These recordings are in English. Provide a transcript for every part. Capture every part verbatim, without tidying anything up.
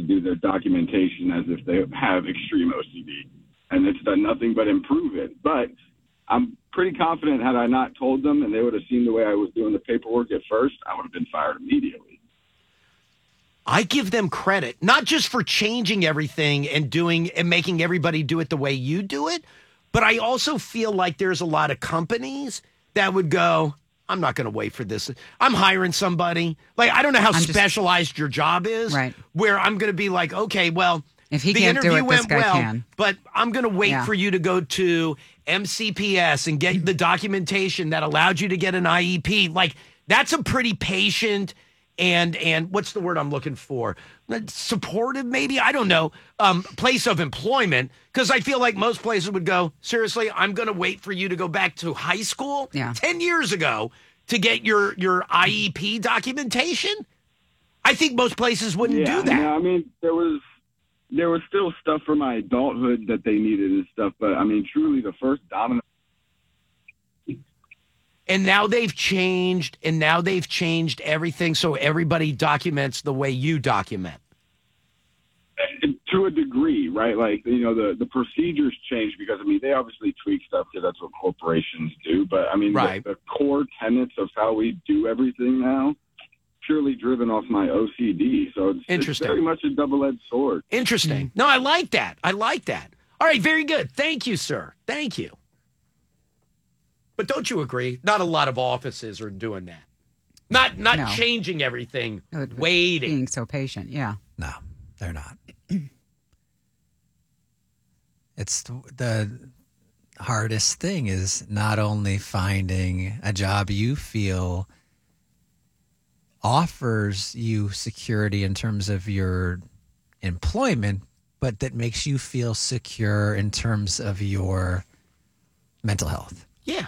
do their documentation as if they have extreme O C D. And it's done nothing but improve it. But I'm pretty confident had I not told them and they would have seen the way I was doing the paperwork at first, I would have been fired immediately. I give them credit, not just for changing everything and doing and making everybody do it the way you do it, but I also feel like there's a lot of companies that would go, I'm not going to wait for this. I'm hiring somebody. Like, I don't know how I'm specialized just, your job is, right? Where I'm going to be like, okay, well, if he the can't interview do it, went this guy well, can. But I'm going to wait yeah. for you to go to M C P S and get the documentation that allowed you to get an I E P. Like, that's a pretty patient and, and what's the word I'm looking for? Supportive, maybe? I don't know. Um, place of employment. Because I feel like most places would go, seriously, I'm going to wait for you to go back to high school yeah. ten years ago to get your, your I E P documentation? I think most places wouldn't yeah, do that. Yeah, I mean, there was there was still stuff for my adulthood that they needed and stuff, but I mean, truly the first domino. And now they've changed, and now they've changed everything so everybody documents the way you document. To a degree, right? Like, you know, the, the procedures change because, I mean, they obviously tweak stuff because that's what corporations do. But, I mean, right. the, the core tenets of how we do everything now, purely driven off my O C D. So it's, it's very much a double-edged sword. Interesting. Mm-hmm. No, I like that. I like that. All right, very good. Thank you, sir. Thank you. But don't you agree? Not a lot of offices are doing that. Not not no. changing everything, no, waiting. Being so patient, yeah. No, they're not. It's the, the hardest thing is not only finding a job you feel offers you security in terms of your employment, but that makes you feel secure in terms of your mental health. Yeah.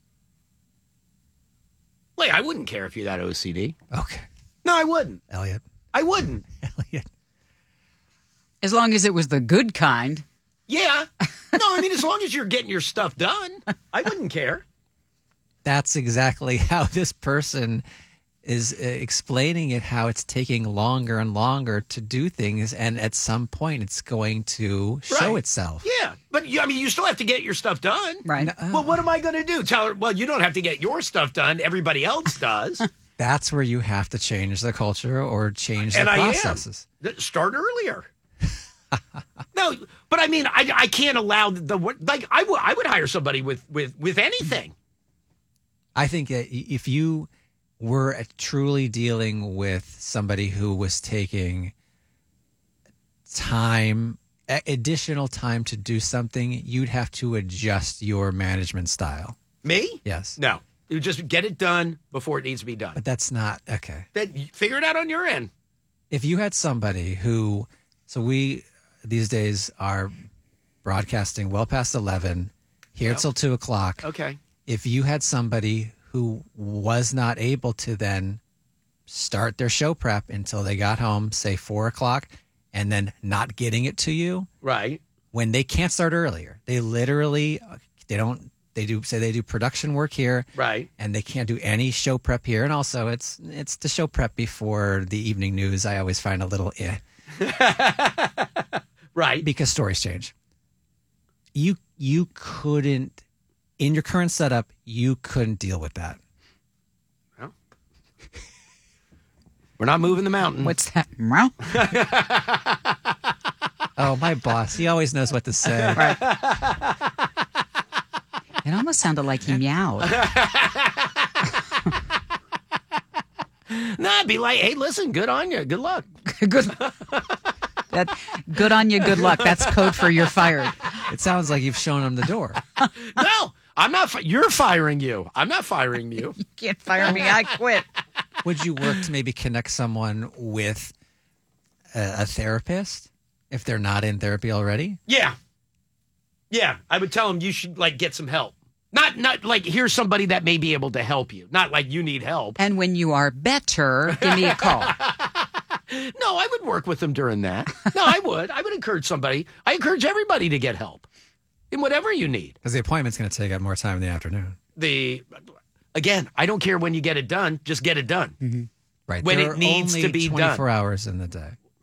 Like, I wouldn't care if you had O C D. Okay. No, I wouldn't. Elliot. I wouldn't. Elliot. As long as it was the good kind. Yeah. No, I mean, as long as you're getting your stuff done, I wouldn't care. That's exactly how this person is uh, explaining it, how it's taking longer and longer to do things. And at some point, it's going to show right. itself. Yeah. But, you, I mean, you still have to get your stuff done. Right. No, uh, well, what am I going to do? Tell her, well, you don't have to get your stuff done. Everybody else does. That's where you have to change the culture or change the and processes. I am. Start earlier. No, but I mean, I I can't allow the, the like I would I would hire somebody with with with anything. I think that if you were truly dealing with somebody who was taking time, additional time to do something, you'd have to adjust your management style. Me? Yes. No. You just get it done before it needs to be done. But that's not okay. Then figure it out on your end. If you had somebody who, so we these days are broadcasting well past eleven, here yep. till two o'clock. Okay. If you had somebody who was not able to then start their show prep until they got home, say four o'clock, and then not getting it to you, right? When they can't start earlier, they literally they don't. They do say they do production work here, right? And they can't do any show prep here. And also, it's it's the show prep before the evening news. I always find a little eh, right? Because stories change. You you couldn't in your current setup. You couldn't deal with that. Well, we're not moving the mountain. What's that? Oh, my boss. He always knows what to say. Right. It almost sounded like he meowed. Nah, be like, hey, listen, good on you. Good luck. Good. That good on you. Good luck. That's code for you're fired. It sounds like you've shown him the door. No, I'm not. Fi- you're firing you. I'm not firing you. You can't fire me. I quit. Would you work to maybe connect someone with a, a therapist if they're not in therapy already? Yeah. Yeah. I would tell them you should like get some help. Not not like here's somebody that may be able to help you. Not like you need help. And when you are better, give me a call. No, I would work with them during that. No, I would. I would encourage somebody. I encourage everybody to get help in whatever you need. Because the appointment's going to take up more time in the afternoon. The Again, I don't care when you get it done. Just get it done. Mm-hmm. Right. When there it needs are only to be done. twenty-four hours in the day.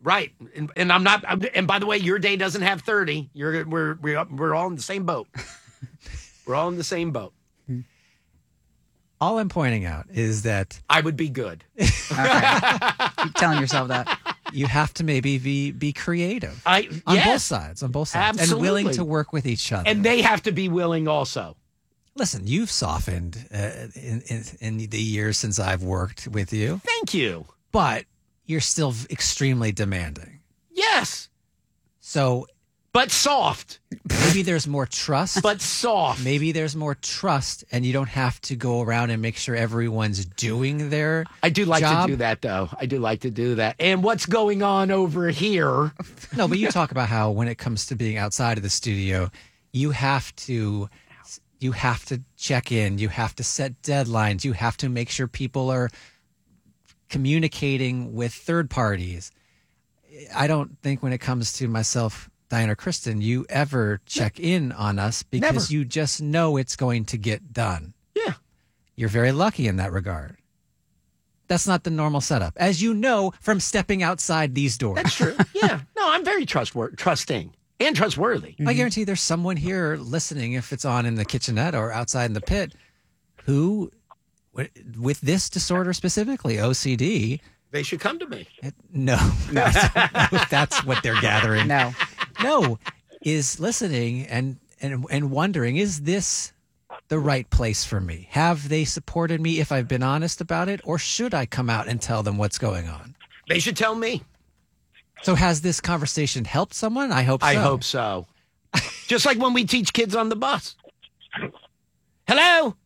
Right. And, and I'm not, I'm, and by the way, your day doesn't have thirty. You're, we're, we're, we're all in the same boat. We're all in the same boat. All I'm pointing out is that I would be good. Okay. Keep telling yourself that. you have to maybe be be creative I, on yes. both sides, on both sides, and willing Absolutely. to work with each other. And they have to be willing also. Listen, you've softened uh, in, in in the years since I've worked with you, Thank you. but you're still extremely demanding. Yes. So But soft. maybe there's more trust. But soft. Maybe there's more trust, and you don't have to go around and make sure everyone's doing their I do like job. to do that, though. I do like to do that. And what's going on over here? No, but you talk about how when it comes to being outside of the studio, you have to you have to check in, you have to set deadlines, you have to make sure people are communicating with third parties. I don't think when it comes to myself, Diane or Kristen, you ever check in on us because Never. you just know it's going to get done. Yeah. You're very lucky in that regard. That's not the normal setup, as you know from stepping outside these doors. That's true. Yeah. No, I'm very trustworthy, trusting and trustworthy. I guarantee there's someone here listening, if it's on in the kitchenette or outside in the pit, who, wi- with this disorder specifically, O C D, They should come to me. it- no, no, if that's what they're gathering. No. No, is listening and, and, and wondering, is this the right place for me? Have they supported me if I've been honest about it, or should I come out and tell them what's going on? They should tell me. So has this conversation helped someone? I hope so. I hope so. Just like when we teach kids on the bus. Hello?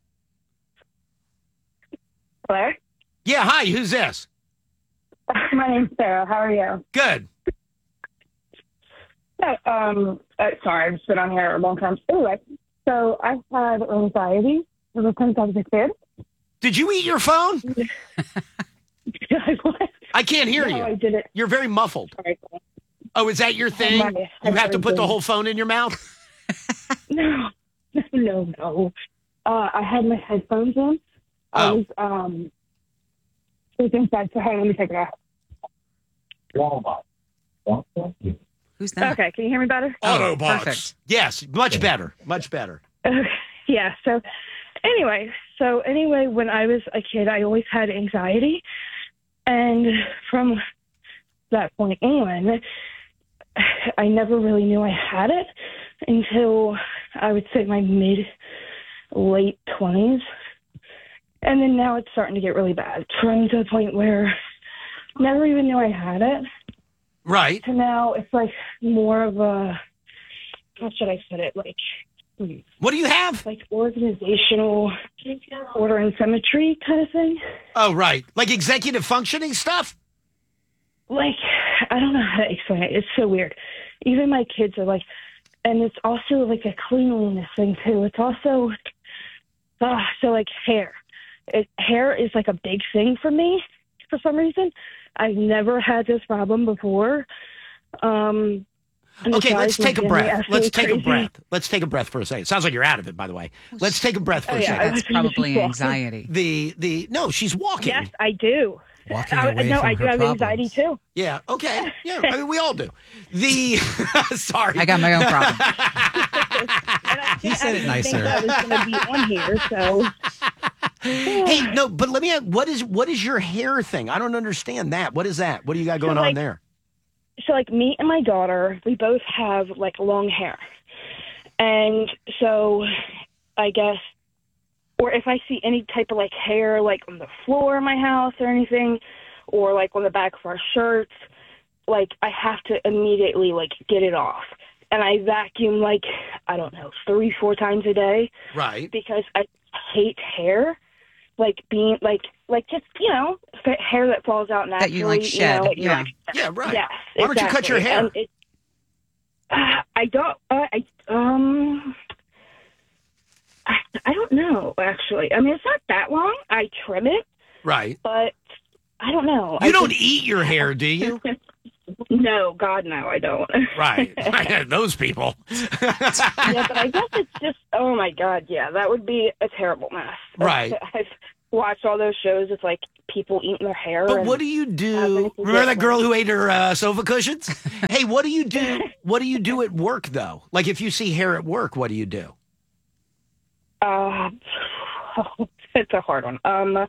Hello? Yeah, hi, who's this? My name's Sarah. How are you? Good. Yeah, um, uh, sorry, I've been on here a long time. Anyway, so I've had anxiety ever since I was a kid. Did you eat your phone? I was. I can't hear No, you. I didn't. You're very muffled. Sorry. Oh, is that your thing? my- You have to put the everything. whole phone in your mouth? No, no, no. Uh, I had my headphones in. I Oh. was, um, it was inside, so hang on, let me take it off. Who's that? Okay, can you hear me better? Autobots. perfect. Yes, much better. Much better. Yeah, so anyway, so anyway, when I was a kid, I always had anxiety. And from that point on, I never really knew I had it until I would say my mid, late twenties. And then now it's starting to get really bad, trying to the point where never even knew I had it. Right. So now it's like more of a, how should I put it, like, What do you have? like organizational order and symmetry kind of thing. Oh, right. Like executive functioning stuff? Like, I don't know how to explain it. It's so weird. Even my kids are like, and it's also like a cleanliness thing too. It's also, uh, so like hair. It, hair is like a big thing for me for some reason. I've never had this problem before. Um, and the Okay, let's guys take a look at me breath. Let's absolutely take a crazy. breath. Let's take a breath for a second. Sounds like you're out of it, by the way. Let's take a breath for Oh, a yeah, second. That's probably anxiety. The the no, she's walking. Yes, I do. Walking I, away no, from I do her have problems. anxiety too. Yeah. Okay. Yeah. I mean, we all do. The sorry. I got my own problem. And I He didn't said it actually think nicer. that was going to be on here, so. Hey, no, but let me ask, what is what is your hair thing? I don't understand that. What is that? What do you got going on like- there? So, like, me and my daughter, we both have, like, long hair. And so, I guess, or if I see any type of, like, hair, like, on the floor of my house or anything, or, like, on the back of our shirts, like, I have to immediately, like, get it off. And I vacuum, like, I don't know, three, four times a day Right. because I hate hair. Like, being, like, like just, you know, fa- hair that falls out naturally. That you, like, shed, know, yeah. Yeah. Right. Yes, Why don't you cut your exactly. hair? And it, uh, I don't. Uh, I um. I, I don't know actually. I mean, it's not that long. I trim it, Right. but I don't know. You I don't just- eat your hair, do you? No, God, no, I don't. Right. Those people. Yeah, but I guess it's just. Oh my God, yeah, that would be a terrible mess. Right. I've, watched all those shows with like people eating their hair. But and what do you do? having to Remember get, that girl like- who ate her uh, sofa cushions? Hey, what do you do? What do you do at work though? Like if you see hair at work, what do you do? Uh, it's a hard one. Um,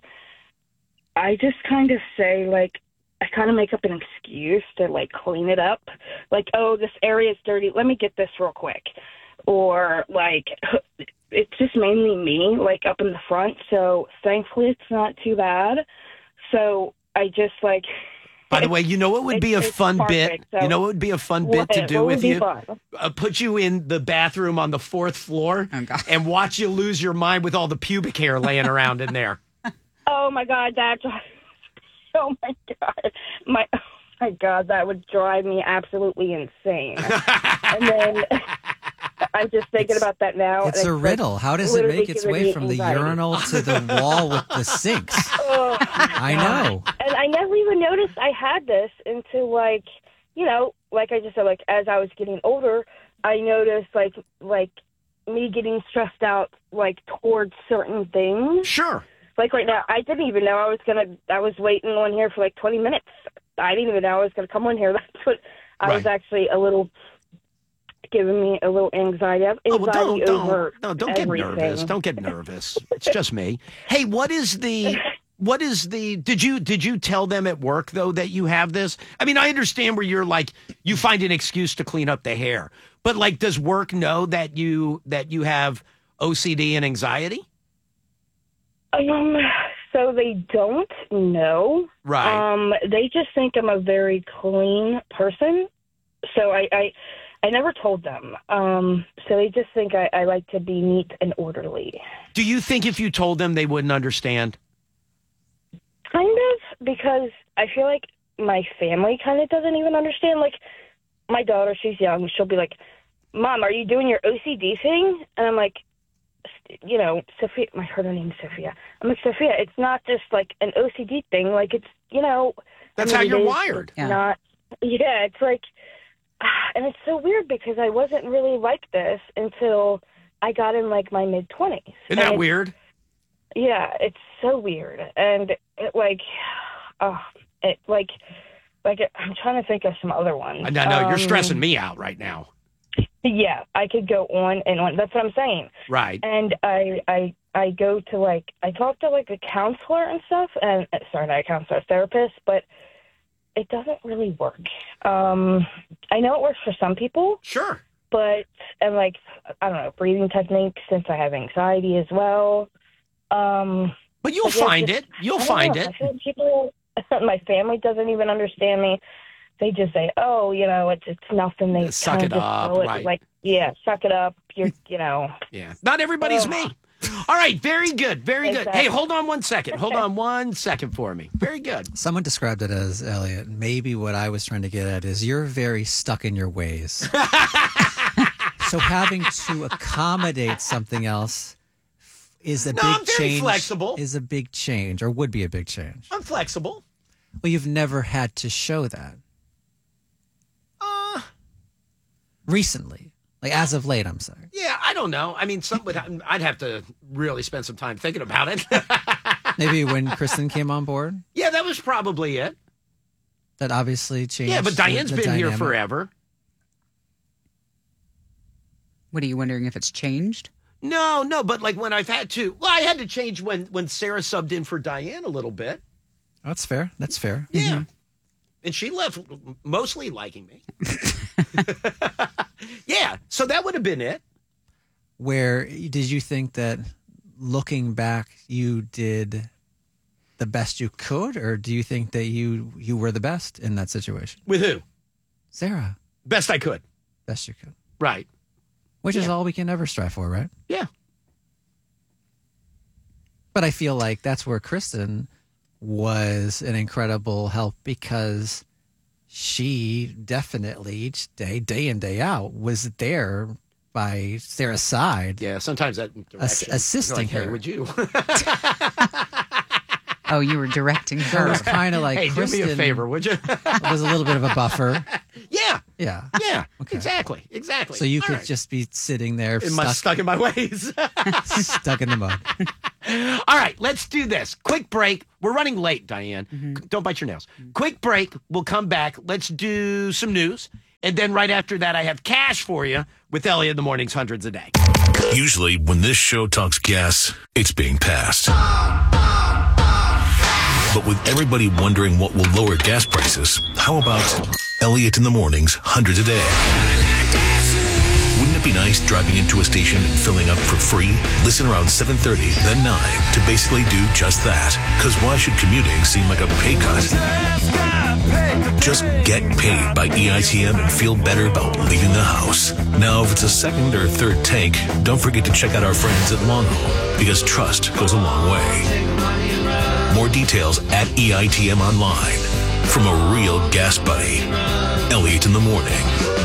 I just kind of say like I kind of make up an excuse to like clean it up. Like, oh, this area is dirty. Let me get this real quick. Or like it's just mainly me, like up in the front. So thankfully, it's not too bad. So I just like. By the way, you know what would be a It's- it's fun perfect, bit? so- You know what would be a fun bit What- to do what would with be you? fun? Uh, put you in the bathroom on the fourth floor Oh, God. and watch you lose your mind with all the pubic hair laying around in there. Oh my God, that's oh my God, my oh my God, that would drive me absolutely insane. And then I'm just thinking about that now. It's and a like, riddle. How does it literally make its giving way me from the anxiety. urinal to the wall with the sinks? Oh, I know. and I never even noticed I had this until like, you know, like I just said, like as I was getting older, I noticed like like me getting stressed out like towards certain things. Sure. Like right now, I didn't even know I was gonna. I was waiting on here for like twenty minutes. I didn't even know I was gonna come on here. That's what I was Right. actually a little giving me a little anxiety. I have Oh, well, anxiety don't, over don't, no, don't get everything. nervous. Don't get nervous. It's just me. Hey, what is the, what is the, did you, did you tell them at work though that you have this? I mean, I understand where you're like, you find an excuse to clean up the hair, but like, does work know that you, that you have O C D and anxiety? Um, so they don't know. Right. Um, they just think I'm a very clean person. So I, I, I never told them. Um, so they just think I, I like to be neat and orderly. Do you think if you told them they wouldn't understand? Kind of, because I feel like my family kind of doesn't even understand. Like, my daughter, she's young. She'll be like, Mom, are you doing your O C D thing? And I'm like, you know, Sophia, my her name's Sophia. I'm like, Sophia, it's not just like an O C D thing. Like, it's, you know. That's I how mean, you're it is wired. Yeah. Not, yeah, it's like, and it's so weird because I wasn't really like this until I got in like my mid twenties. Isn't that weird? Yeah, it's so weird, and it, like, oh, it like, like I'm trying to think of some other ones. I know, no, you're Um, stressing me out right now. Yeah, I could go on and on. That's what I'm saying. Right. And I, I, I go to like, I talk to like a counselor and stuff, and uh, sorry, not a counselor, a therapist, but it doesn't really work. Um, I know it works for some people, Sure. but and like I don't know, breathing techniques since I have anxiety as well. Um, But you'll I guess find it's- it. You'll I don't find know. it. I feel like people, my family doesn't even understand me. They just say, "Oh, you know, it's it's nothing." They Suck kinda it just up, throw it, right. Like, yeah, suck it up. You're, you know. Yeah. Not everybody's Ugh. me. All right. Very good. Very good. Exactly. Hey, hold on one second. Hold on one second for me. Very good. Someone described it as, Elliot, maybe what I was trying to get at is you're very stuck in your ways. So having to accommodate something else is a No, big I'm very change. flexible. Is a big change, or would be a big change. I'm flexible. Well, you've never had to show that Uh, recently, like as of late. I'm sorry. yeah, I don't know. I mean, some would, I'd have to really spend some time thinking about it. Maybe when Kristen came on board, Yeah, that was probably it. that obviously changed. Yeah, but the- Diane's the been here dynamic. forever. What are you wondering if it's changed? No, no, but like when I've had to, well, I had to change when when Sarah subbed in for Diane a little bit. That's fair. That's fair. Yeah. And she left mostly liking me. Yeah, so that would have been it. Where did you think that looking back you did the best you could, or do you think that you you were the best in that situation? With who? Sarah, Best I could. best you could. Right. Which is Yeah. all we can ever strive for, right? Yeah. But I feel like that's where Kristen was an incredible help because she definitely each day, day in, day out, was there by Sarah's side. Yeah, sometimes that direction. assisting Like, hey, her. would you? Oh, you were directing So it her. was kind of like hey, do Kristen me a favor, would you? was a little bit of a buffer. yeah, Yeah. yeah, Okay. exactly, exactly. So you All could right. just be sitting there in my, stuck, stuck in my ways. stuck in the mud. All All right, let's do this. Quick break. We're running late, Diane. Mm-hmm. Don't bite your nails. Mm-hmm. Quick break. We'll come back. Let's do some news. And then right after that, I have cash for you with Elliot in the Mornings, hundreds a day. Usually when this show talks gas, it's being passed. But with everybody wondering what will lower gas prices, how about Elliot in the Mornings, hundreds a day? Wouldn't it be nice driving into a station and filling up for free? Listen around seven thirty, then nine to basically do just that. Because why should commuting seem like a pay cut? Just get paid by E I T M and feel better about leaving the house. Now, if it's a second or third tank, don't forget to check out our friends at Longhole, because trust goes a long way. More details at E I T M Online. From a real gas buddy, Elliot in the Morning.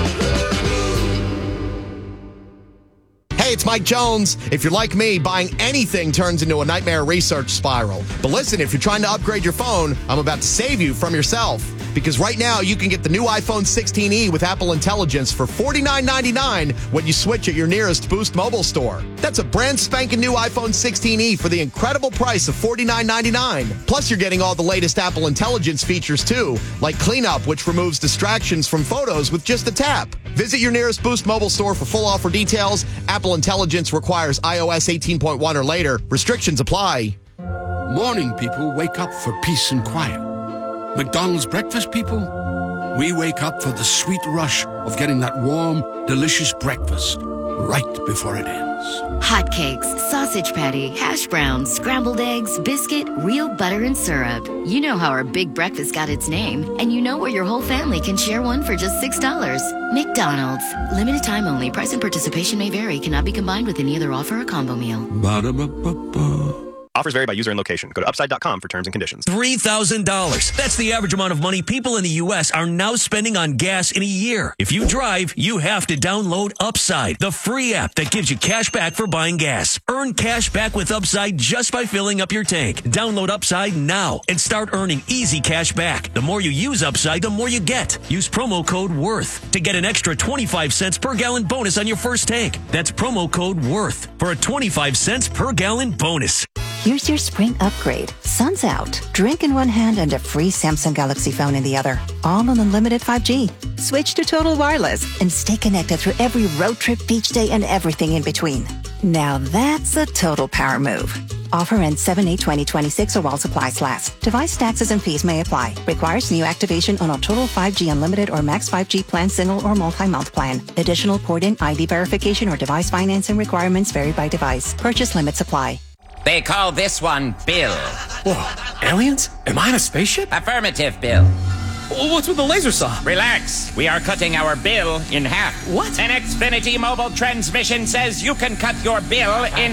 Hey, it's Mike Jones. If you're like me, buying anything turns into a nightmare research spiral. But listen, if you're trying to upgrade your phone, I'm about to save you from yourself. Because right now, you can get the new iPhone sixteen e with Apple Intelligence for forty-nine ninety-nine when you switch at your nearest Boost mobile store. That's a brand spanking new iPhone sixteen e for the incredible price of forty-nine ninety-nine. Plus, you're getting all the latest Apple Intelligence features, too, like Cleanup, which removes distractions from photos with just a tap. Visit your nearest Boost mobile store for full offer details. Apple Intelligence requires i O S eighteen point one or later. Restrictions apply. Morning people wake up for peace and quiet. McDonald's breakfast people, we wake up for the sweet rush of getting that warm, delicious breakfast right before it ends. Hotcakes, sausage patty, hash browns, scrambled eggs, biscuit, real butter and syrup. You know how our big breakfast got its name, and you know where your whole family can share one for just six dollars. McDonald's. Limited time only. Price and participation may vary. Cannot be combined with any other offer or combo meal. Ba-da-ba-ba-ba. Offers vary by user and location. Go to upside dot com for terms and conditions. three thousand dollars. That's the average amount of money people in the U S are now spending on gas in a year. If you drive, you have to download Upside, the free app that gives you cash back for buying gas. Earn cash back with Upside just by filling up your tank. Download Upside now and start earning easy cash back. The more you use Upside, the more you get. Use promo code WORTH to get an extra twenty-five cents per gallon bonus on your first tank. That's promo code WORTH for a twenty-five cents per gallon bonus. Here's your spring upgrade. Sun's out. Drink in one hand and a free Samsung Galaxy phone in the other. All on unlimited five G. Switch to Total Wireless and stay connected through every road trip, beach day, and everything in between. Now that's a total power move. Offer ends seven eight twenty twenty-six or while supplies last. Device taxes and fees may apply. Requires new activation on a Total five G Unlimited or Max five G plan, single or multi-month plan. Additional port-in I D verification or device financing requirements vary by device. Purchase limits apply. They call this one Bill. Whoa, aliens? Am I in a spaceship? Affirmative, Bill. What's with the laser saw? Relax. We are cutting our bill in half. What? An Xfinity mobile transmission says you can cut your bill in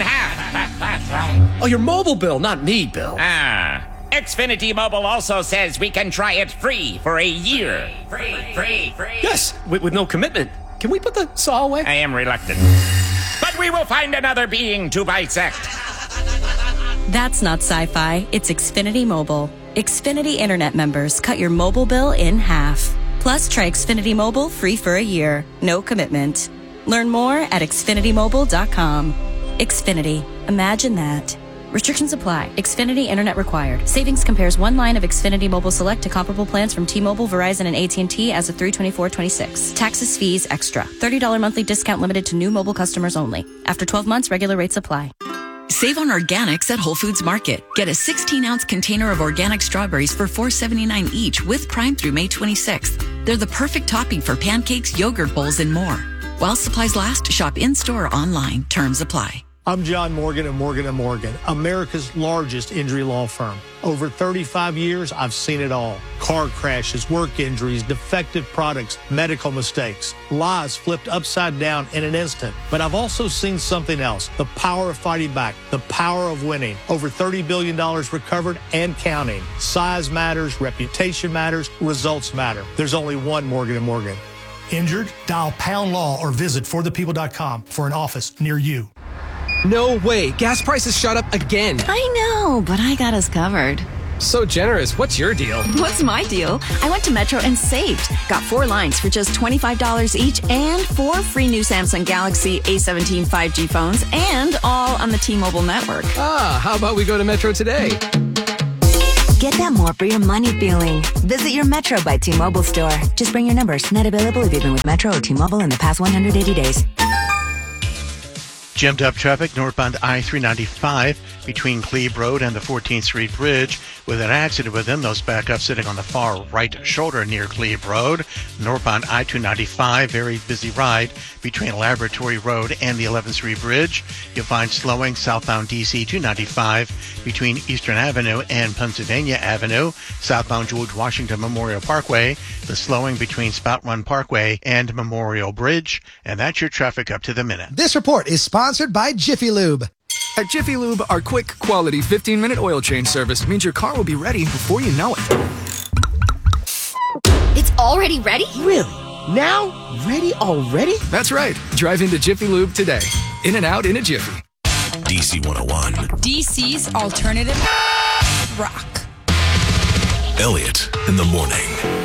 half. Oh, your mobile bill, not me, Bill. Ah. Xfinity Mobile also says we can try it free for a year. Free, free, free. Yes, with, with no commitment. Can we put the saw away? I am reluctant. But we will find another being to bisect. That's not sci-fi, it's Xfinity Mobile. Xfinity Internet members cut your mobile bill in half. Plus, try Xfinity Mobile free for a year. No commitment. Learn more at xfinity mobile dot com. Xfinity. Imagine that. Restrictions apply. Xfinity Internet required. Savings compares one line of Xfinity Mobile Select to comparable plans from T-Mobile, Verizon, and A T and T as of three twenty-four twenty-six. Taxes, fees, extra. thirty dollars monthly discount limited to new mobile customers only. After twelve months, regular rates apply. Save on organics at Whole Foods Market. Get a sixteen ounce container of organic strawberries for four seventy-nine each with Prime through May twenty-sixth. They're the perfect topping for pancakes, yogurt bowls, and more. While supplies last, shop in-store or online. Terms apply. I'm John Morgan of Morgan and Morgan, America's largest injury law firm. Over thirty-five years, I've seen it all. Car crashes, work injuries, defective products, medical mistakes, lives flipped upside down in an instant. But I've also seen something else, the power of fighting back, the power of winning. Over thirty billion dollars recovered and counting. Size matters, reputation matters, results matter. There's only one Morgan and Morgan. Injured? Dial pound law or visit for the people dot com for an office near you. No way. Gas prices shot up again. I know, but I got us covered. So generous. What's your deal? What's my deal? I went to Metro and saved. Got four lines for just twenty-five dollars each and four free new Samsung Galaxy A seventeen five G phones and all on the T-Mobile network. Ah, how about we go to Metro today? Get that more for your money feeling. Visit your Metro by T-Mobile store. Just bring your numbers. Not available if you've been with Metro or T-Mobile in the past one hundred eighty days. Jammed up traffic northbound I three ninety-five between Cleve Road and the fourteenth Street Bridge with an accident within those backups sitting on the far right shoulder near Cleve Road. Northbound I two ninety-five, very busy ride between Laboratory Road and the eleventh Street Bridge. You'll find slowing southbound D C two ninety-five between Eastern Avenue and Pennsylvania Avenue. Southbound George Washington Memorial Parkway, the slowing between Spout Run Parkway and Memorial Bridge. And that's your traffic up to the minute. This report is sponsored by Jiffy Lube. At Jiffy Lube, our quick, quality fifteen-minute oil change service means your car will be ready before you know it. It's already ready? Really? Now? Ready already? That's right. Drive into Jiffy Lube today. In and out in a jiffy. D C one oh one. D C's alternative rock. Elliot in the morning.